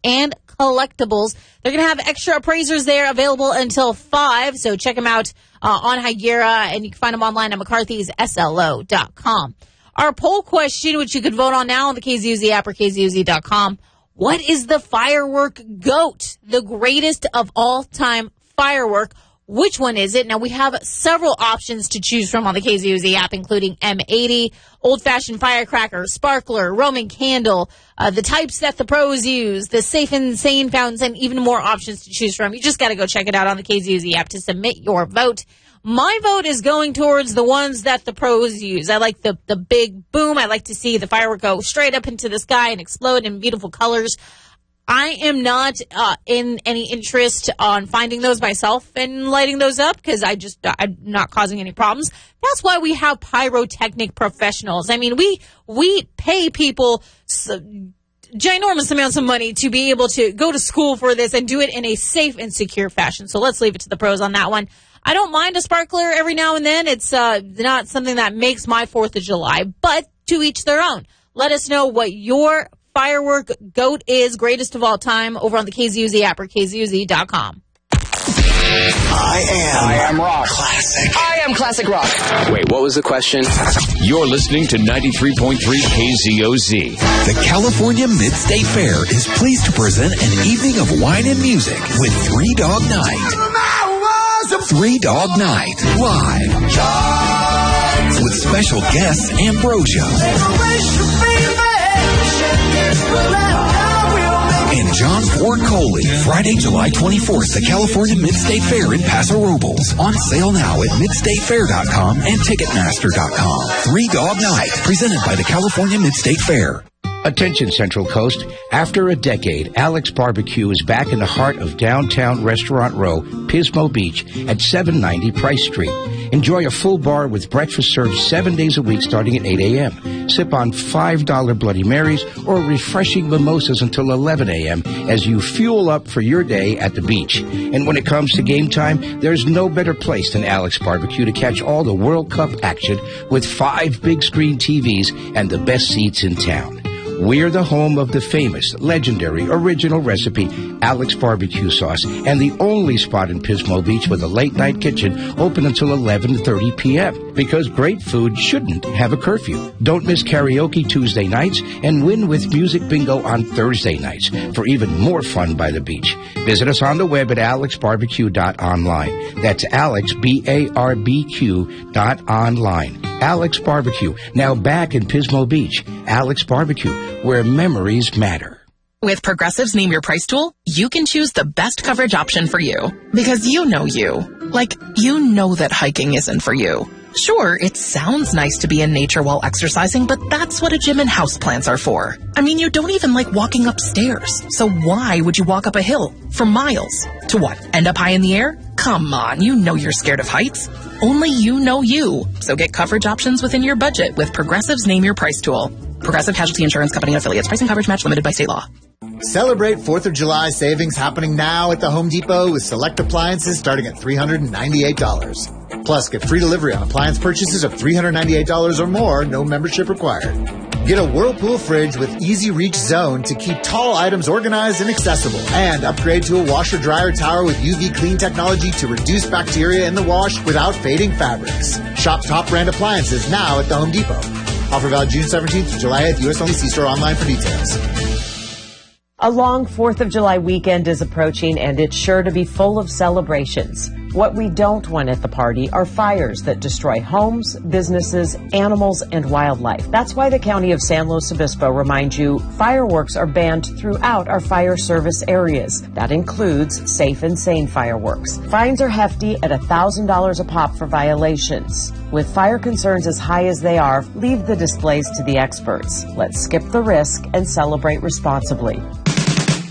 and collectibles. They're going to have extra appraisers there available until 5, so check them out on Higuera, and you can find them online at mccarthyslo.com. Our poll question, which you could vote on now on the KZUZ app or kzuz.com. What is the firework GOAT? The greatest of all time firework. Which one is it? Now, we have several options to choose from on the KZUZ app, including M80, old-fashioned firecracker, sparkler, Roman candle, the types that the pros use, the Safe and Sane fountains, and even more options to choose from. You just got to go check it out on the KZUZ app to submit your vote. My vote is going towards the ones that the pros use. I like the big boom. I like to see the firework go straight up into the sky and explode in beautiful colors. I am not in any interest on finding those myself and lighting those up because I'm not causing any problems. That's why we have pyrotechnic professionals. I mean, we pay people ginormous amounts of money to be able to go to school for this and do it in a safe and secure fashion. So let's leave it to the pros on that one. I don't mind a sparkler every now and then. It's not something that makes my 4th of July, but to each their own. Let us know what your firework GOAT is, greatest of all time, over on the KZUZ app or kzuz.com. I am rock. Classic. I am classic rock. Wait, what was the question? You're listening to 93.3 KZOZ. The California Mid-State Fair is pleased to present an evening of wine and music with Three Dog Night. Three Dog Night, live. With special guests Ambrosia. And John Ford Coley. Friday, July 24th, the California Mid-State Fair in Paso Robles. On sale now at midstatefair.com and ticketmaster.com. Three Dog Night, presented by the California Mid-State Fair. Attention Central Coast. After a decade, Alex Barbecue is back in the heart of downtown Restaurant Row, Pismo Beach at 790 Price Street. Enjoy a full bar with breakfast served 7 days a week starting at 8 a.m. Sip on $5 Bloody Marys or refreshing mimosas until 11 a.m. as you fuel up for your day at the beach. And when it comes to game time, there's no better place than Alex Barbecue to catch all the World Cup action with 5 big screen TVs and the best seats in town. We're the home of the famous, legendary, original recipe Alex Barbecue Sauce and the only spot in Pismo Beach with a late-night kitchen open until 11:30 p.m. Because great food shouldn't have a curfew. Don't miss karaoke Tuesday nights and win with music bingo on Thursday nights for even more fun by the beach. Visit us on the web at alexbarbecue.online. That's Alex, BARBQ.online. Alex Barbecue, now back in Pismo Beach. Alex Barbecue, where memories matter. With Progressive's Name Your Price tool, you can choose the best coverage option for you. Because you know you. Like, you know that hiking isn't for you. Sure, it sounds nice to be in nature while exercising, but that's what a gym and houseplants are for. I mean, you don't even like walking upstairs. So why would you walk up a hill for miles? To what, end up high in the air? Come on, you know you're scared of heights. Only you know you. So get coverage options within your budget with Progressive's Name Your Price tool. Progressive Casualty Insurance Company and affiliates. Price and coverage match limited by state law. Celebrate 4th of July savings happening now at the Home Depot with select appliances starting at $398. Plus, get free delivery on appliance purchases of $398 or more, no membership required. Get a Whirlpool fridge with easy reach zone to keep tall items organized and accessible. And upgrade to a washer-dryer tower with UV clean technology to reduce bacteria in the wash without fading fabrics. Shop top brand appliances now at the Home Depot. Offer valid June 17th to July 8th. U.S. only. See store online for details. A long 4th of July weekend is approaching, and it's sure to be full of celebrations. What we don't want at the party are fires that destroy homes, businesses, animals, and wildlife. That's why the County of San Luis Obispo reminds you fireworks are banned throughout our fire service areas. That includes Safe and Sane fireworks. Fines are hefty at $1,000 a pop for violations. With fire concerns as high as they are, leave the displays to the experts. Let's skip the risk and celebrate responsibly.